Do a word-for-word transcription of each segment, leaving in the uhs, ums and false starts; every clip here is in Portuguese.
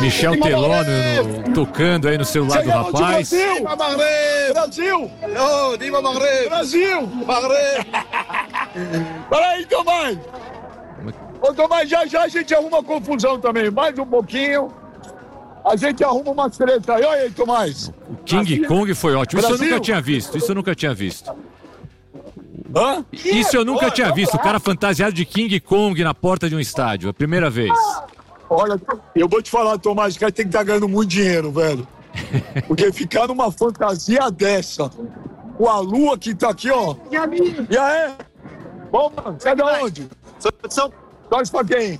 Michel Teló no, no, tocando aí no celular do rapaz. Brasil! Brasil! Oh, Diva Bahrein! Brasil! Bahrein! Peraí, Tomás! Ô, Tomás, já já a gente arruma confusão também. Mais um pouquinho. A gente arruma uma treta aí. Olha aí, Tomás. O King assim, Kong foi ótimo. Isso Brasil. eu nunca tinha visto. Isso eu nunca tinha visto. Hã? Isso eu nunca tinha visto. O cara fantasiado de King Kong na porta de um estádio. A primeira vez. Olha, eu vou te falar, Tomás, que tem que estar ganhando muito dinheiro, velho. Porque ficar numa fantasia dessa, com a lua que tá aqui, ó. E aí? Bom, mano, você é de onde? São... Torce pra quem?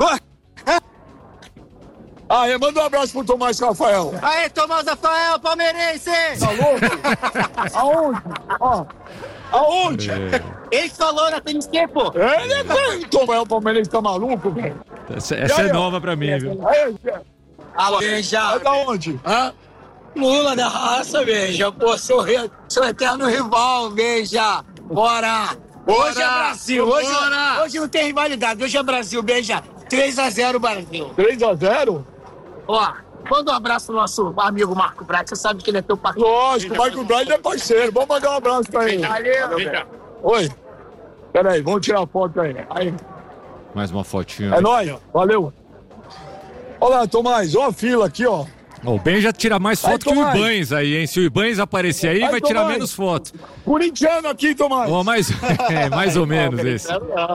Ah, é, manda um abraço pro Tomás Rafael. Aí, Tomás Rafael, palmeirense! Tá louco? Aonde? Ó. Aonde? É. Ele falou na tênis que, pô? Ele é Tomás, o palmeirense tá maluco, velho? Essa, essa aí, é nova pra mim, viu? Aí, Alô, Beija. É da onde? Hã? Lula da raça, Beija. Pô, sou, sou eterno rival, Beija. Bora! Bora. Hoje é Brasil. Hoje, hoje não tem rivalidade. Hoje é Brasil, Beija. três a zero, Brasil. três a zero? Ó, manda um abraço pro nosso amigo Marco Braz. Você sabe que ele é teu parceiro. Lógico, o Marco Braz é parceiro. Vamos mandar um abraço pra ele. Valeu. Oi. Peraí, vamos tirar a foto aí. aí. Mais uma fotinha. É nóis. Valeu. Olha lá, Tomás. Ó a fila aqui, ó. O Ben já tira mais foto que o Ibanez aí, hein? Se o Ibanez aparecer aí, vai, vai tirar menos fotos. Corintiano aqui, Tomás. Oh, mais, é, mais ou menos esse.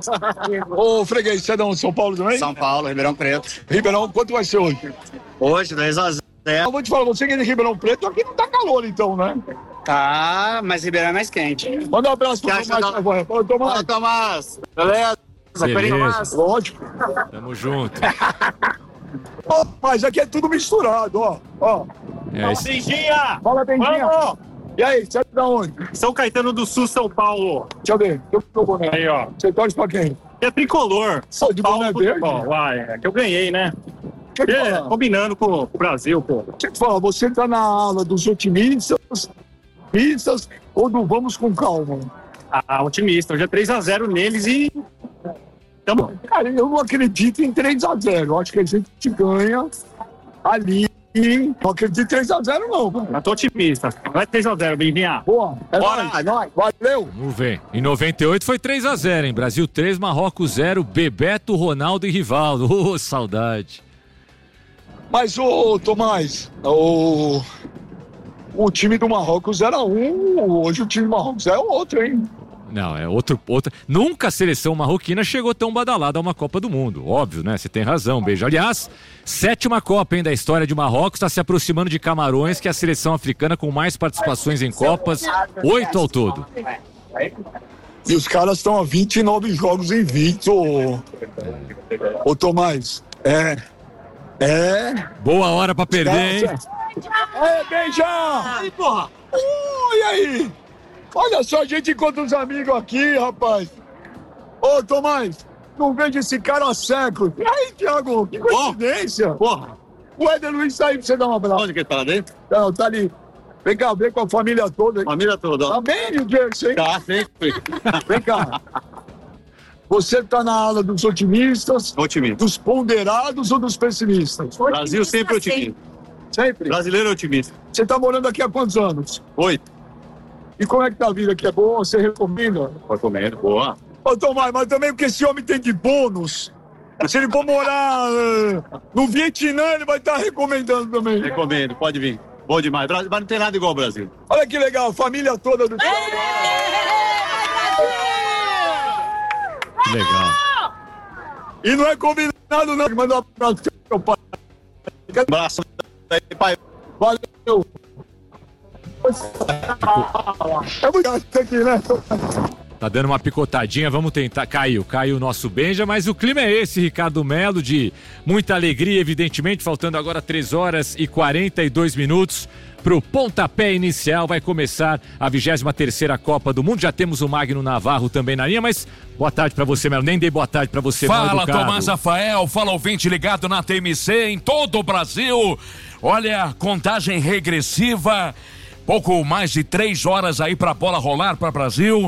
Ô, freguês, você é de onde? São Paulo também? São Paulo, Ribeirão Preto. Ribeirão, quanto vai ser hoje? Hoje, dois a zero. Eu vou te falar, você que é de Ribeirão Preto, aqui não tá calor então, né? Tá, mas Ribeirão é mais quente. Manda um abraço pro Tomás. Fala, Tomás. Fala, Tomás. Beleza? Beleza. Lógico. Tamo junto. Oh, mas aqui é tudo misturado, ó. ó. É, Fala, Benjinha! Fala, Benjinha! Vamos. E aí, você é de onde? São Caetano do Sul, São Paulo. Deixa eu ver. Eu tô boné. Aí, ó. Você torce pra quem? É tricolor. São de boné verde? Uai, é que eu ganhei, né? É, combinando com o Brasil, pô. Deixa eu te falar, você tá na ala dos otimistas, otimistas ou do vamos com calma? Ah, otimista. Hoje é três a zero neles e... Tamo... Cara, eu não acredito em três a zero. Eu acho que a gente ganha ali. Não acredito em três a zero, não. Cara. Eu tô otimista. Vai três a zero, Benjinha. Boa. É Bora. Nóis, nóis. Valeu. Vamos ver. Em noventa e oito foi três a zero, hein? Brasil três, Marrocos zero, Bebeto, Ronaldo e Rivaldo. Ô, oh, saudade. Mas, ô, Tomás, o... o time do Marrocos era um, hoje o time do Marrocos é outro, hein? Não, é outro, outra. Nunca a seleção marroquina chegou tão badalada a uma Copa do Mundo. Óbvio, né? Você tem razão, beijo. Aliás, sétima Copa, hein, da história de Marrocos, está se aproximando de Camarões, que é a seleção africana com mais participações em Copas, oito ao todo. E os caras estão a vinte e nove jogos invictos, ô, ô Tomás. É. É. Boa hora pra perder, hein? É, beija! Aí, porra! Ui, aí! Olha só, a gente encontra uns amigos aqui, rapaz. Ô, Tomás, não vejo esse cara há séculos. E aí, Thiago, que coincidência. Porra! O Éder Luiz tá aí pra você dar um abraço. Onde que ele tá lá dentro? Não, tá ali. Vem cá, vem com a família toda. Família toda, ó. Tá bem, New Jersey, hein? Tá, sempre. Vem cá. Você tá na ala dos otimistas, Otimista. dos ponderados ou dos pessimistas? Brasil sempre otimista. Sempre? Brasileiro otimista. Você tá morando aqui há quantos anos? Oito. E como é que tá a vida aqui? É boa? Você recomenda? Recomendo, boa. Ô, Tomás, mas também porque esse homem tem de bônus. Se ele for morar uh, no Vietnã, ele vai estar recomendando também. Recomendo, pode vir. Bom demais. Mas não tem nada igual ao Brasil. Olha que legal, a família toda do... Que legal. E não é combinado, não. Manda um abraço pro seu pai. Um abraço aí, pai. Valeu. É muito aqui, né? Tá dando uma picotadinha, vamos tentar. Caiu, caiu o nosso Benja, mas o clima é esse, Ricardo Melo, de muita alegria, evidentemente, faltando agora três horas e quarenta e dois minutos pro pontapé inicial. Vai começar a vigésima terceira Copa do Mundo. Já temos o Magno Navarro também na linha, mas boa tarde pra você, Melo. Nem dei boa tarde pra você, Melo. Fala, Tomás Rafael, fala ouvinte ligado na T M C em todo o Brasil. Olha, contagem regressiva. Pouco mais de três horas aí pra bola rolar para Brasil.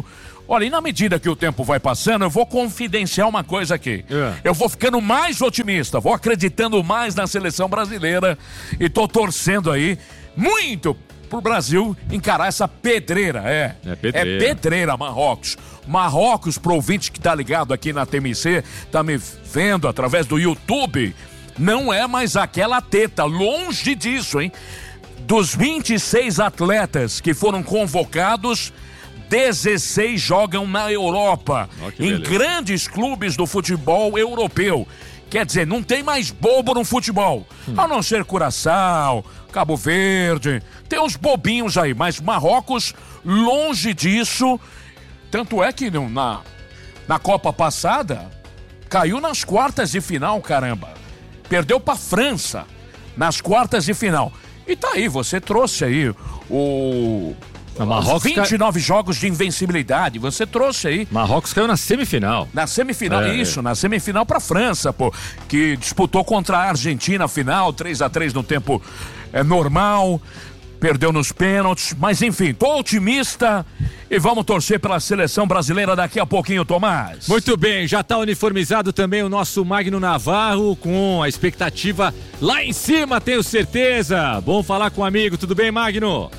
Olha, e na medida que o tempo vai passando, eu vou confidenciar uma coisa aqui. É. Eu vou ficando mais otimista, vou acreditando mais na seleção brasileira e tô torcendo aí muito pro Brasil encarar essa pedreira, é. É pedreira. É pedreira, Marrocos. Marrocos, pro ouvinte que tá ligado aqui na T M C, tá me vendo através do YouTube, não é mais aquela teta, longe disso, hein? Dos vinte e seis atletas que foram convocados, dezesseis jogam na Europa, Oh, que em beleza. grandes clubes do futebol europeu. Quer dizer, não tem mais bobo no futebol, hum. a não ser Curaçao, Cabo Verde, tem uns bobinhos aí, mas Marrocos, longe disso. Tanto é que no, na, na Copa passada, caiu nas quartas de final, caramba. Perdeu pra França, nas quartas de final. E tá aí, você trouxe aí o... Marrocos vinte e nove ca... jogos de invencibilidade, você trouxe aí. Marrocos caiu na semifinal. Na semifinal, é. isso, na semifinal pra França, pô, que disputou contra a Argentina a final, três a três no tempo é, normal, perdeu nos pênaltis, mas enfim, tô otimista e vamos torcer pela seleção brasileira daqui a pouquinho, Tomás. Muito bem, já tá uniformizado também o nosso Magno Navarro, com a expectativa lá em cima, tenho certeza. Bom falar com o amigo, tudo bem, Magno?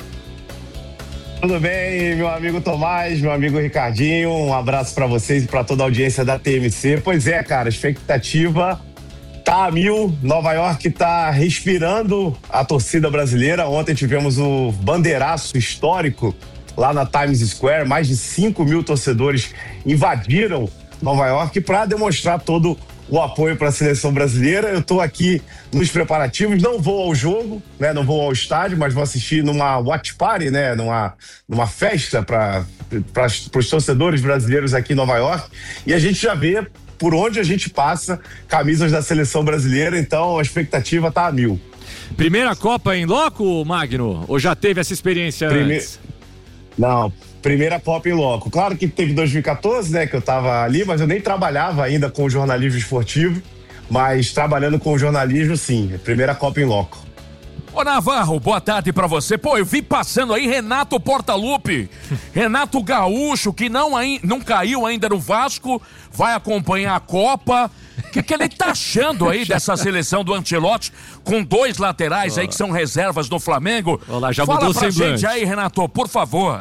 Tudo bem, meu amigo Tomás, meu amigo Ricardinho, um abraço pra vocês e pra toda a audiência da T M C. Pois é, cara, a expectativa tá a mil, Nova York tá respirando a torcida brasileira. Ontem tivemos o bandeiraço histórico lá na Times Square, mais de cinco mil torcedores invadiram Nova York para demonstrar todo o apoio para a seleção brasileira. Eu estou aqui nos preparativos, não vou ao jogo, né? Não vou ao estádio, mas vou assistir numa watch party, né? Numa, numa festa para os torcedores brasileiros aqui em Nova York. E a gente já vê por onde a gente passa camisas da seleção brasileira, então a expectativa tá a mil. Primeira Copa em loco, Magno? Ou já teve essa experiência Prime... antes? Não, primeira Copa em loco. Claro que teve dois mil e quatorze, né, que eu tava ali, mas eu nem trabalhava ainda com o jornalismo esportivo, mas trabalhando com o jornalismo, sim. Primeira Copa em loco. Ô Navarro, boa tarde pra você. Pô, eu vi passando aí Renato Portaluppi, Renato Gaúcho, que não, não caiu ainda no Vasco, vai acompanhar a Copa. O que, que ele tá achando aí dessa seleção do Ancelotti, com dois laterais aí que são reservas do Flamengo? Olá, já Fala mudou pra o semblante. gente aí, Renato, por favor.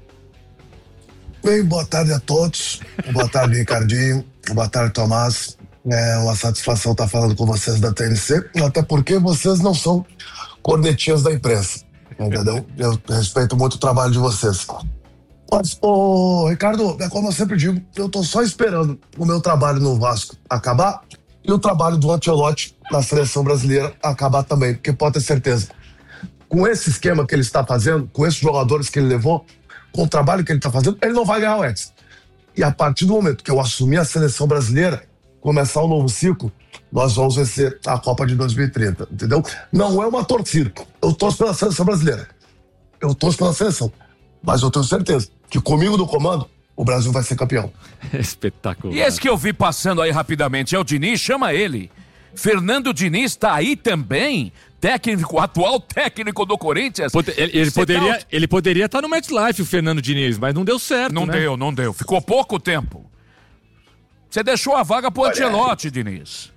Bem, boa tarde a todos. Boa tarde, Ricardinho. Boa tarde, Tomás. É uma satisfação estar falando com vocês da T N C, até porque vocês não são cornetinhas da imprensa, entendeu? Eu respeito muito o trabalho de vocês. Mas, ô, Ricardo, é como eu sempre digo, eu tô só esperando o meu trabalho no Vasco acabar e o trabalho do Ancelotti na seleção brasileira acabar também, porque pode ter certeza, com esse esquema que ele está fazendo, com esses jogadores que ele levou, com o trabalho que ele está fazendo, ele não vai ganhar o Hexa. E a partir do momento que eu assumir a seleção brasileira, começar um novo ciclo, nós vamos vencer a Copa de dois mil e trinta, entendeu? Não é uma torcida. Eu torço pela seleção brasileira. Eu torço pela seleção. Mas eu tenho certeza que comigo no comando, o Brasil vai ser campeão. Espetacular. E esse que eu vi passando aí rapidamente é o Diniz, chama ele. Fernando Diniz tá aí também, técnico, atual técnico do Corinthians. Pode, ele, ele poderia tá... ele poderia estar no MetLife, o Fernando Diniz, mas não deu certo, Não né? deu, não deu. Ficou pouco tempo. Você deixou a vaga pro Ancelotti, Diniz.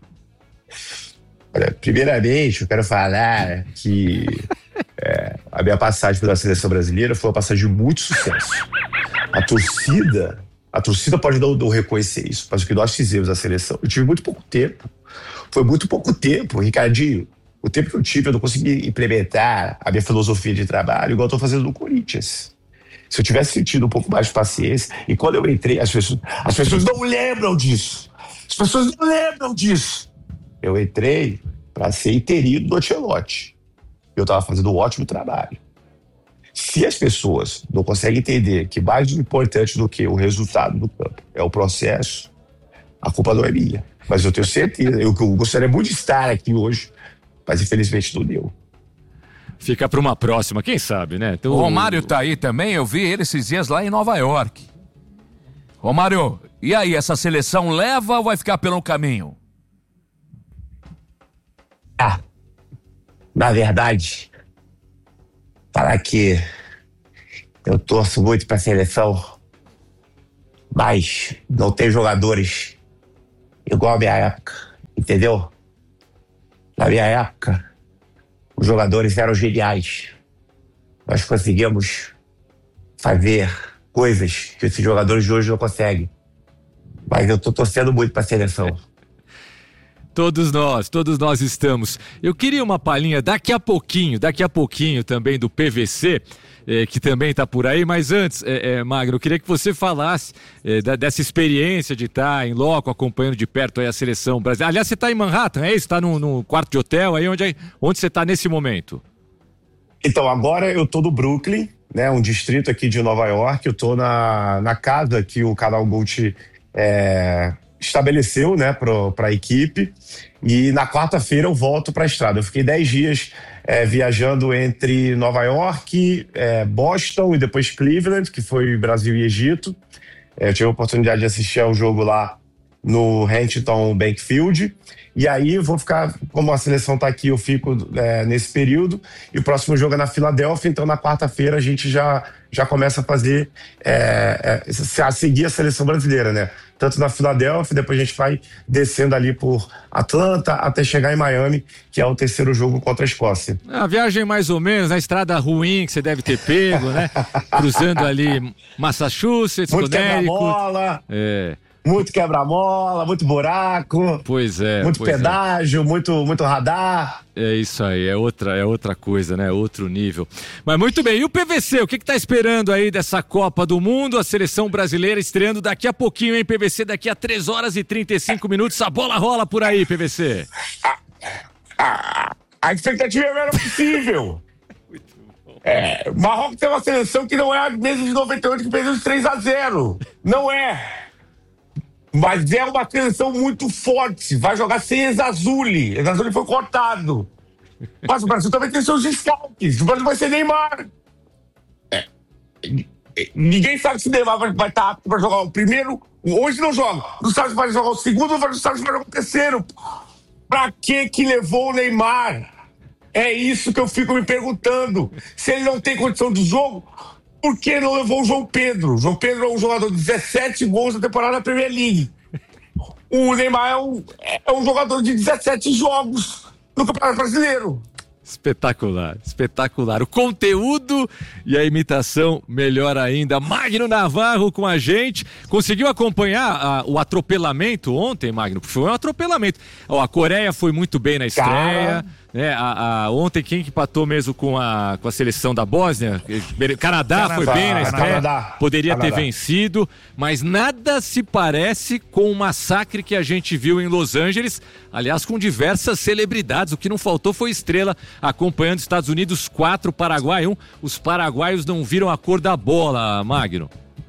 Olha, primeiramente, eu quero falar que é, a minha passagem pela seleção brasileira foi uma passagem de muito sucesso. A torcida, a torcida pode não, não reconhecer isso, mas o que nós fizemos na seleção, eu tive muito pouco tempo. Foi muito pouco tempo, Ricardinho. O tempo que eu tive, eu não consegui implementar a minha filosofia de trabalho igual eu tô fazendo no Corinthians. Se eu tivesse sentido um pouco mais de paciência, e quando eu entrei, as pessoas, as pessoas não lembram disso. As pessoas não lembram disso. Eu entrei para ser interino do Ancelotti. Eu estava fazendo um ótimo trabalho. Se as pessoas não conseguem entender que mais importante do que o resultado do campo é o processo, a culpa não é minha. Mas eu tenho certeza, eu, eu gostaria muito de estar aqui hoje, mas infelizmente não deu. Fica para uma próxima, quem sabe, né? Então, o Romário tá aí também, eu vi ele esses dias lá em Nova York. Romário, e aí, essa seleção leva ou vai ficar pelo caminho? Ah, na verdade, falar que eu torço muito pra seleção, Mas não tem jogadores igual a minha época, entendeu? Na minha época, os jogadores eram geniais. Nós conseguimos fazer coisas que esses jogadores de hoje não conseguem. Mas eu tô torcendo muito pra seleção. Todos nós, todos nós estamos. Eu queria uma palhinha daqui a pouquinho, daqui a pouquinho também do P V C, eh, que também está por aí, mas antes, eh, eh, Magno, eu queria que você falasse eh, da, dessa experiência de estar em loco, acompanhando de perto aí a seleção brasileira. Aliás, você está em Manhattan, é isso? Está no, no quarto de hotel aí, onde, onde você está nesse momento? Então, agora eu tô no Brooklyn, né, um distrito aqui de Nova York. Eu tô na, na casa que o canal Gold é, estabeleceu, né, para a equipe. E na quarta-feira eu volto para a estrada. Eu fiquei dez dias é, viajando entre Nova York, é, Boston e depois Cleveland, que foi Brasil e Egito. É, eu tive a oportunidade de assistir ao jogo lá no Huntington Bank Field. E aí eu vou ficar, como a seleção tá aqui, eu fico é, nesse período. E o próximo jogo é na Filadélfia, então na quarta-feira a gente já, já começa a fazer, é, é, a seguir a seleção brasileira, né? Tanto na Filadélfia, depois a gente vai descendo ali por Atlanta até chegar em Miami, que é o terceiro jogo contra a Escócia. A viagem mais ou menos, na estrada ruim que você deve ter pego, né? Cruzando ali Massachusetts, muito Connecticut. Quebra-mola. É. Muito quebra-mola, muito buraco. Pois é. Muito pois pedágio, é. muito, muito radar. É isso aí, é outra, é outra coisa, né? Outro nível. Mas muito bem, e o P V C, o que que tá esperando aí dessa Copa do Mundo? A seleção brasileira estreando daqui a pouquinho, hein, P V C? Daqui a três horas e trinta e cinco minutos, a bola rola por aí, P V C. A, a, a expectativa era possível. É, Marrocos tem uma seleção que não é a mesma de noventa e oito que fez os três a zero. Não é. Mas é uma seleção muito forte. Vai jogar sem Ezazuli. Ezazuli foi cortado. Mas o Brasil também tem seus descalques. O Brasil vai ser Neymar. É. Ninguém sabe se Neymar vai, vai estar apto para jogar o primeiro. Hoje não joga. Não sabe se vai jogar o segundo, não sabe se vai jogar o terceiro. Pra que que levou o Neymar? É isso que eu fico me perguntando. Se ele não tem condição de jogo, por que não levou o João Pedro? O João Pedro é um jogador de dezessete gols na temporada da Premier League. O Neymar é um, é um jogador de dezessete jogos no Campeonato Brasileiro. Espetacular, espetacular. O conteúdo e a imitação, melhor ainda. Magno Navarro com a gente. Conseguiu acompanhar a, o atropelamento ontem, Magno? Foi um atropelamento. Ó, a Coreia foi muito bem na estreia. Cara... Né, a, a, ontem quem que empatou mesmo com a, com a seleção da Bósnia? Canadá, Canadá foi bem na estreia, Canadá, poderia Canadá. ter vencido, mas nada se parece com o massacre que a gente viu em Los Angeles, aliás com diversas celebridades, o que não faltou foi estrela acompanhando os Estados Unidos quatro, Paraguai um, os paraguaios não viram a cor da bola, Magno.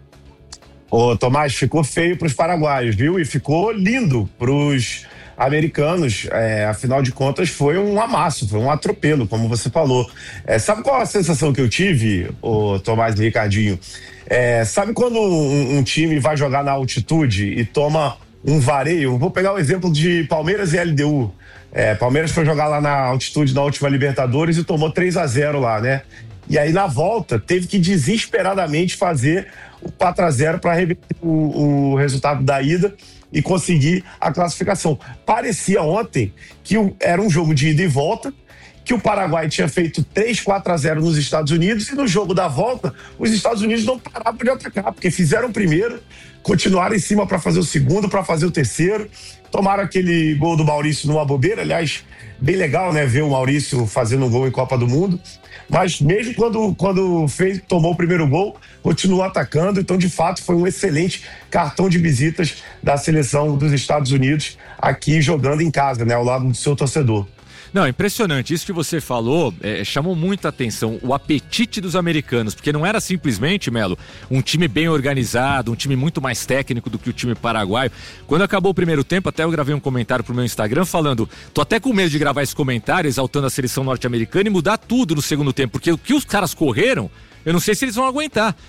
Ô Tomás, ficou feio pros paraguaios, viu? E ficou lindo pros americanos, é, afinal de contas foi um amasso, foi um atropelo, como você falou. É, sabe qual a sensação que eu tive, o Tomás e Ricardinho? É, sabe quando um, um time vai jogar na altitude e toma um vareio? Vou pegar o exemplo de Palmeiras e L D U. É, Palmeiras foi jogar lá na altitude na última Libertadores e tomou três a zero lá, né? E aí na volta teve que desesperadamente fazer o quatro a zero para reverter o, o resultado da ida e conseguir a classificação. Parecia ontem que era um jogo de ida e volta, que o Paraguai tinha feito três, quatro a zero nos Estados Unidos e no jogo da volta os Estados Unidos não paravam de atacar, porque fizeram o primeiro, continuaram em cima para fazer o segundo, para fazer o terceiro, tomaram aquele gol do Maurício numa bobeira, aliás, bem legal, né, ver o Maurício fazendo um gol em Copa do Mundo, mas mesmo quando, quando fez, tomou o primeiro gol, continuou atacando, então de fato foi um excelente cartão de visitas da seleção dos Estados Unidos aqui jogando em casa, né, ao lado do seu torcedor. Não, impressionante, isso que você falou é, chamou muita atenção, o apetite dos americanos, porque não era simplesmente, Melo, um time bem organizado, um time muito mais técnico do que o time paraguaio. Quando acabou o primeiro tempo, até eu gravei um comentário pro meu Instagram falando, tô até com medo de gravar esse comentário exaltando a seleção norte-americana e mudar tudo no segundo tempo, porque o que os caras correram, eu não sei se eles vão aguentar.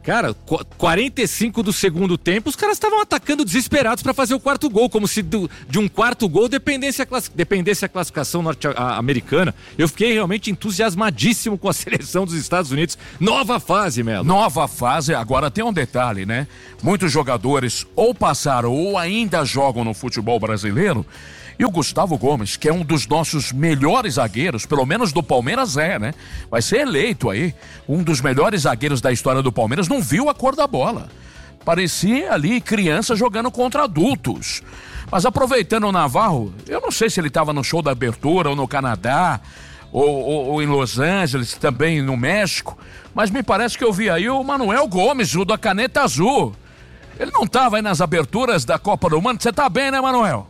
Cara, quarenta e cinco do segundo tempo, os caras estavam atacando desesperados para fazer o quarto gol, como se do, de um quarto gol dependesse a, class, dependesse a classificação norte-americana. Eu fiquei realmente entusiasmadíssimo com a seleção dos Estados Unidos. Nova fase, Melo. Nova fase, agora tem um detalhe, né? Muitos jogadores ou passaram ou ainda jogam no futebol brasileiro. E o Gustavo Gomes, que é um dos nossos melhores zagueiros, pelo menos do Palmeiras é, né? Vai ser eleito aí, um dos melhores zagueiros da história do Palmeiras, não viu a cor da bola. Parecia ali criança jogando contra adultos. Mas aproveitando o Navarro, eu não sei se ele estava no show da abertura ou no Canadá, ou, ou, ou em Los Angeles, também no México, mas me parece que eu vi aí o Manuel Gomes, o da caneta azul. Ele não estava aí nas aberturas da Copa do Mundo? Você tá bem, né, Manuel?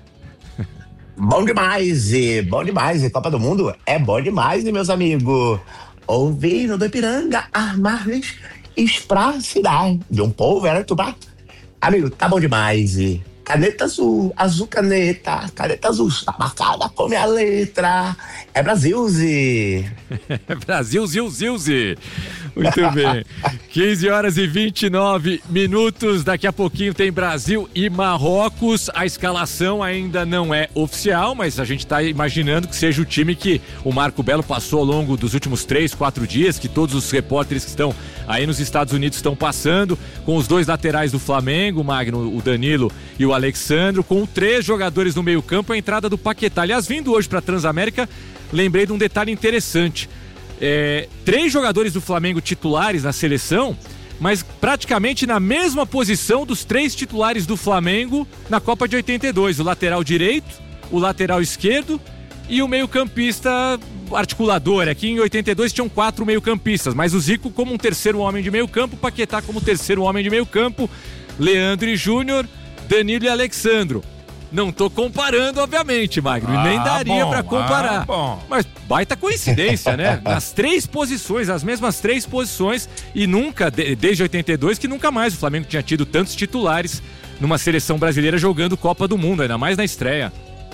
Bom demais, e bom demais, e Copa do Mundo é bom demais, meus amigos. Ouvindo do Ipiranga, armar-lhes espracidade de um povo era tubar. Amigo, tá bom demais, e caneta azul, azul caneta, caneta azul, tá marcada com minha letra. É Brasil, Zi. Brasil, Zil, Zil, Zi. Muito bem. quinze horas e vinte e nove minutos. Daqui a pouquinho tem Brasil e Marrocos. A escalação ainda não é oficial, mas a gente está imaginando que seja o time que o Marco Belo passou ao longo dos últimos três, quatro dias, que todos os repórteres que estão aí nos Estados Unidos estão passando, com os dois laterais do Flamengo, o Magno, o Danilo e o Alexandro, com três jogadores no meio campo, a entrada do Paquetá. Aliás, vindo hoje para a Transamérica, lembrei de um detalhe interessante. É, três jogadores do Flamengo titulares na seleção, mas praticamente na mesma posição dos três titulares do Flamengo na Copa de oitenta e dois, o lateral direito, o lateral esquerdo e o meio-campista articulador. Aqui em oitenta e dois tinham quatro meio-campistas, mas o Zico como um terceiro homem de meio-campo, Paquetá como terceiro homem de meio-campo, Leandro e Júnior, Danilo e Alexandro. Não tô comparando, obviamente, Magno, ah, nem daria bom, pra comparar. Ah, bom. Mas baita coincidência, né? Nas três posições, as mesmas três posições, e nunca, desde oitenta e dois, que nunca mais o Flamengo tinha tido tantos titulares numa seleção brasileira jogando Copa do Mundo, ainda mais na estreia.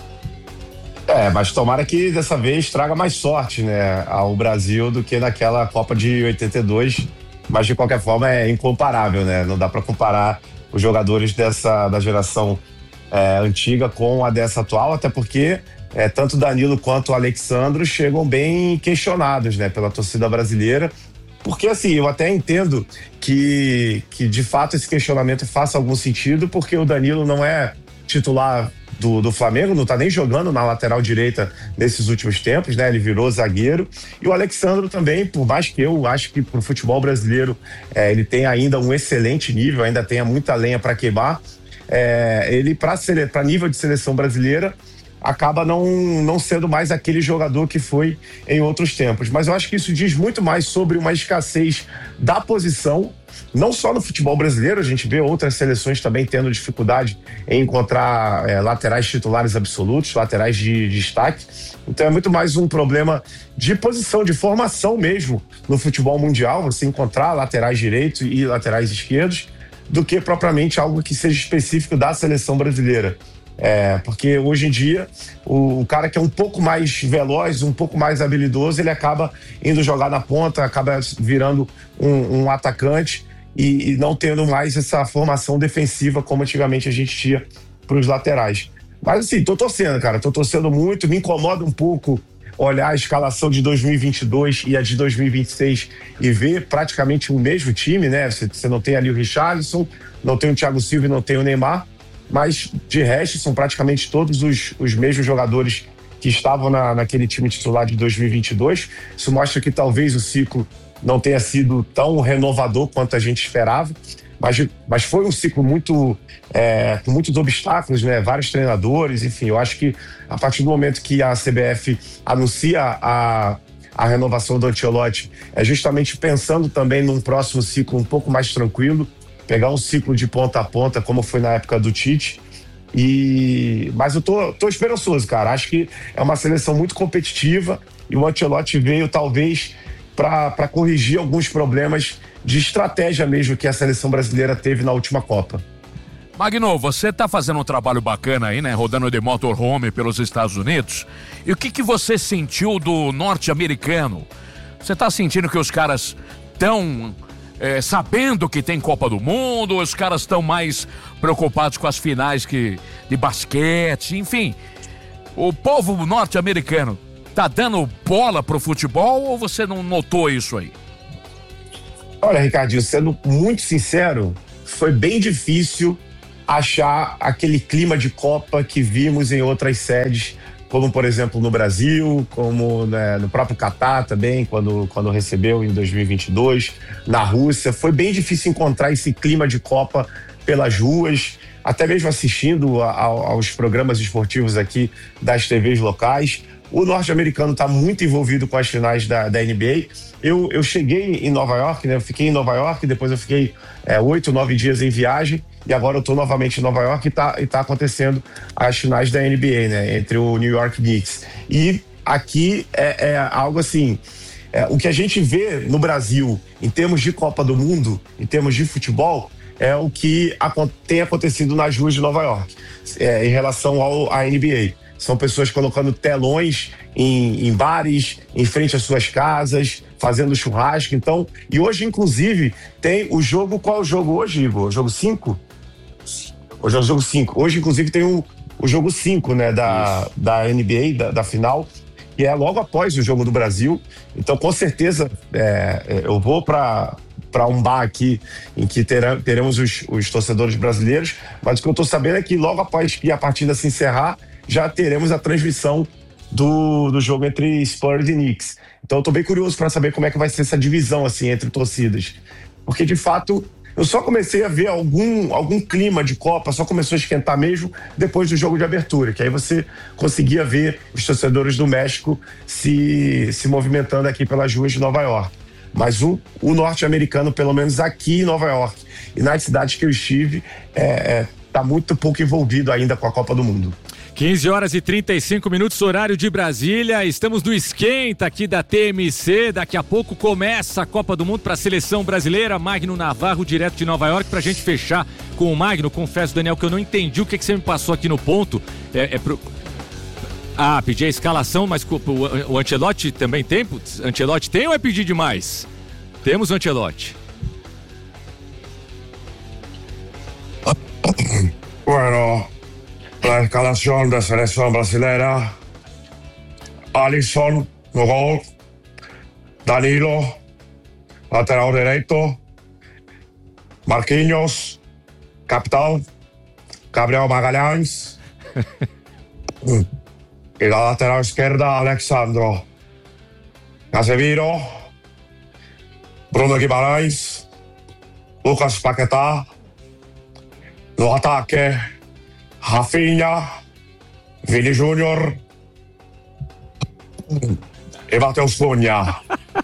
É, mas tomara que dessa vez traga mais sorte, né, ao Brasil do que naquela Copa de oitenta e dois, mas de qualquer forma é incomparável, né? Não dá pra comparar os jogadores dessa, da geração É, antiga com a dessa atual, até porque é, tanto Danilo quanto o Alexandro chegam bem questionados, né, pela torcida brasileira, porque assim, eu até entendo que, que de fato esse questionamento faça algum sentido, porque o Danilo não é titular do, do Flamengo, não tá nem jogando na lateral direita nesses últimos tempos, né, ele virou zagueiro, e o Alexandro também, por mais que eu acho que pro futebol brasileiro é, ele tem ainda um excelente nível, ainda tem muita lenha para queimar. É, ele, para nível de seleção brasileira, acaba não, não sendo mais aquele jogador que foi em outros tempos. Mas eu acho que isso diz muito mais sobre uma escassez da posição, não só no futebol brasileiro, a gente vê outras seleções também tendo dificuldade em encontrar é, laterais titulares absolutos, laterais de, de destaque. Então é muito mais um problema de posição, de formação mesmo no futebol mundial, você encontrar laterais direitos e laterais esquerdos, do que propriamente algo que seja específico da seleção brasileira. É, porque hoje em dia, o, o cara que é um pouco mais veloz, um pouco mais habilidoso, ele acaba indo jogar na ponta, acaba virando um, um atacante e, e não tendo mais essa formação defensiva como antigamente a gente tinha para os laterais. Mas assim, tô torcendo, cara, tô torcendo muito, me incomoda um pouco olhar a escalação de dois mil e vinte e dois e a de dois mil e vinte e seis e ver praticamente o mesmo time, né? Você, você não tem ali o Richarlison, não tem o Thiago Silva e não tem o Neymar, mas de resto são praticamente todos os, os mesmos jogadores que estavam na, naquele time titular de dois mil e vinte e dois. Isso mostra que talvez o ciclo não tenha sido tão renovador quanto a gente esperava, mas, mas foi um ciclo muito é, com muitos obstáculos, né? Vários treinadores, enfim, eu acho que a partir do momento que a C B F anuncia a, a renovação do Ancelotti, é justamente pensando também num próximo ciclo um pouco mais tranquilo, pegar um ciclo de ponta a ponta, como foi na época do Tite. E, mas eu tô, tô esperançoso, cara. Acho que é uma seleção muito competitiva e o Ancelotti veio talvez para corrigir alguns problemas de estratégia mesmo que a seleção brasileira teve na última Copa. Magno, você tá fazendo um trabalho bacana aí, né? Rodando de motorhome pelos Estados Unidos. E o que que você sentiu do norte-americano? Você tá sentindo que os caras tão é, sabendo que tem Copa do Mundo, os caras estão mais preocupados com as finais que, de basquete, enfim. O povo norte-americano tá dando bola pro futebol ou você não notou isso aí? Olha, Ricardinho, sendo muito sincero, foi bem difícil achar aquele clima de Copa que vimos em outras sedes, como por exemplo no Brasil, como né, no próprio Catar também, quando, quando recebeu em dois mil e vinte e dois, na Rússia. Foi bem difícil encontrar esse clima de Copa pelas ruas, até mesmo assistindo a, a, aos programas esportivos aqui das T Vs locais. O norte-americano está muito envolvido com as finais da, da N B A. Eu, eu cheguei em Nova York, né? Eu fiquei em Nova York, depois eu fiquei é, oito, nove dias em viagem, e agora eu estou novamente em Nova York e está e tá acontecendo as finais da N B A, né? Entre o New York Knicks. E aqui é, é algo assim, é, o que a gente vê no Brasil em termos de Copa do Mundo, em termos de futebol, é o que tem acontecido nas ruas de Nova York, é, em relação ao, à N B A. São pessoas colocando telões em, em bares, em frente às suas casas, fazendo churrasco. Então, e hoje, inclusive, tem o jogo. Qual é o jogo hoje, Igor? O jogo cinco? Hoje é o jogo cinco. Hoje, inclusive, tem o, o jogo cinco, né, da, da N B A, da, da final, que é logo após o jogo do Brasil. Então, com certeza, é, eu vou para para um bar aqui em que terá, teremos os, os torcedores brasileiros, mas o que eu estou sabendo é que logo após que a partida se encerrar, já teremos a transmissão do, do jogo entre Spurs e Knicks. Então eu tô bem curioso para saber como é que vai ser essa divisão assim entre torcidas. Porque de fato eu só comecei a ver algum, algum clima de Copa, só começou a esquentar mesmo depois do jogo de abertura, que aí você conseguia ver os torcedores do México se, se movimentando aqui pelas ruas de Nova York. Mas o, o norte-americano, pelo menos aqui em Nova York e nas cidades que eu estive, é, é, tá muito pouco envolvido ainda com a Copa do Mundo. quinze horas e trinta e cinco minutos, horário de Brasília. Estamos no esquenta aqui da T M C. Daqui a pouco começa a Copa do Mundo para a seleção brasileira. Magno Navarro, direto de Nova York, para a gente fechar com o Magno. Confesso, Daniel, que eu não entendi o que, que você me passou aqui no ponto. É, é pro... Ah, pedi a escalação, mas o, o Ancelotti também tem? Ancelotti tem ou é pedir demais? Temos o Ancelotti. Bueno, la escalación de selección brasileña: Alisson no gol, Danilo lateral derecho, Marquinhos capitán, Gabriel Magalhães y la lateral izquierda Alexandro, Casemiro, Bruno Guimarães, Lucas Paquetá. No ataque, Rafinha, Vini Júnior e Matheus Cunha.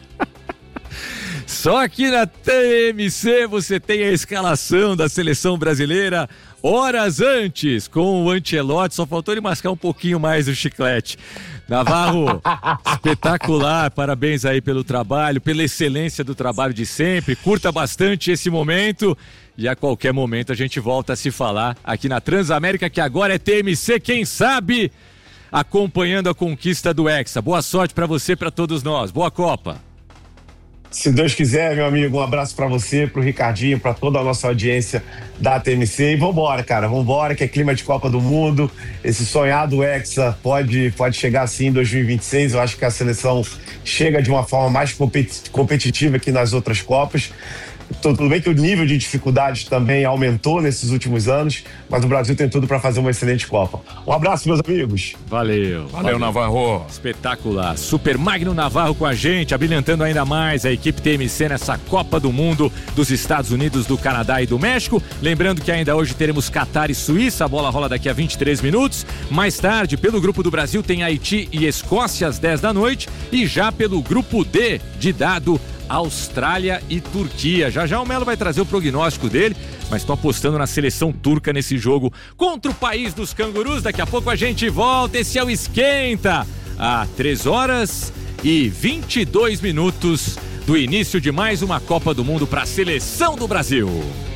Só aqui na T M C você tem a escalação da seleção brasileira horas antes, com o Ancelotti. Só faltou ele mascar um pouquinho mais o chiclete. Navarro, espetacular, parabéns aí pelo trabalho, pela excelência do trabalho de sempre. Curta bastante esse momento e a qualquer momento a gente volta a se falar aqui na Transamérica, que agora é T M C, quem sabe, acompanhando a conquista do Hexa. Boa sorte pra você, pra todos nós. Boa Copa. Se Deus quiser, meu amigo, um abraço pra você, pro Ricardinho, pra toda a nossa audiência da T M C. E vambora, cara, vambora, que é clima de Copa do Mundo. Esse sonhado Hexa pode, pode chegar assim em dois mil e vinte e seis. Eu acho que a seleção chega de uma forma mais competitiva que nas outras Copas. Tudo bem que o nível de dificuldade também aumentou nesses últimos anos, mas o Brasil tem tudo para fazer uma excelente Copa. Um abraço, meus amigos. Valeu. Valeu, valeu, Navarro. Espetacular. Super Magno Navarro com a gente, abrilhantando ainda mais a equipe T M C nessa Copa do Mundo dos Estados Unidos, do Canadá e do México. Lembrando que ainda hoje teremos Catar e Suíça, a bola rola daqui a vinte e três minutos. Mais tarde, pelo Grupo do Brasil, tem Haiti e Escócia às dez da noite. E já pelo Grupo D de dado, Austrália e Turquia. Já já o Melo vai trazer o prognóstico dele, mas tô apostando na seleção turca nesse jogo contra o país dos cangurus. Daqui a pouco a gente volta. Esse é o Esquenta, a três horas e vinte e dois minutos do início de mais uma Copa do Mundo para a seleção do Brasil.